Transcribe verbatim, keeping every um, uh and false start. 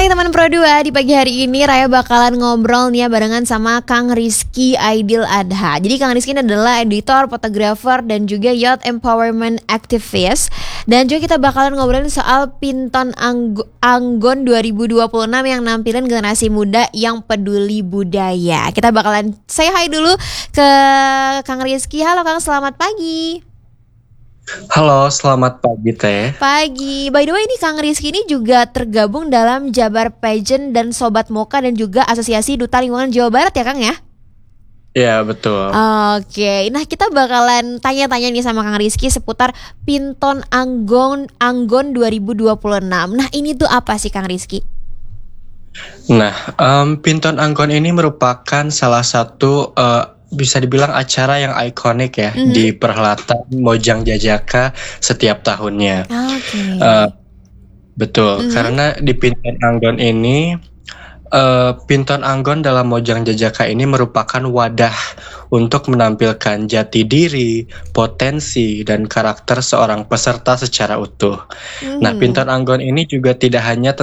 Hai teman Pro dua, di pagi hari ini Raya bakalan ngobrol nih ya barengan sama Kang Rizky Aidil Adha. Jadi Kang Rizky ini adalah editor, fotografer, dan juga youth empowerment activist. Dan juga kita bakalan ngobrolin soal Pinton Angg- Anggon dua ribu dua puluh enam yang nampilin generasi muda yang peduli budaya. Kita bakalan say hi dulu ke Kang Rizky. Halo Kang, selamat pagi. Halo, selamat pagi Teh. Pagi. By the way, ini Kang Rizky ini juga tergabung dalam Jabar Pageant dan Sobat Moka dan juga Asosiasi Duta Lingkungan Jawa Barat ya Kang ya? Ya, betul. Oke, nah kita bakalan tanya-tanya nih sama Kang Rizky seputar Pinton Anggon Anggon dua ribu dua puluh enam. Nah ini tuh apa sih Kang Rizky? Nah, um, Pinton Anggon ini merupakan salah satu uh, bisa dibilang acara yang ikonik ya Mhm. di perhelatan Mojang Jajaka setiap tahunnya. Oke. Uh, betul, Mhm. karena di Pinton Anggon ini, uh, Pinton Anggon dalam Mojang Jajaka ini merupakan wadah untuk menampilkan jati diri, potensi, dan karakter seorang peserta secara utuh. Nah, Mhm. Pinton Anggon ini juga tidak hanya